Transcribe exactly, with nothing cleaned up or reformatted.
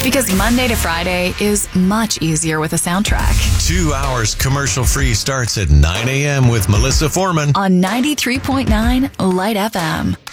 Because Monday to Friday is much easier with a soundtrack. Two hours commercial-free starts at nine a.m. with Melissa Foreman on ninety-three point nine Light F M.